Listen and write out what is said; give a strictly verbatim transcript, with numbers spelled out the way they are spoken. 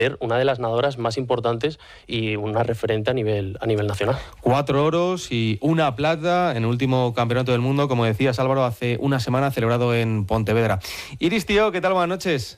una de las nadadoras más importantes y una referente a nivel, a nivel nacional. Cuatro oros y una plata en el último campeonato del mundo, como decías Álvaro, hace una semana celebrado en Pontevedra. Iris, tío, ¿qué tal? Buenas noches.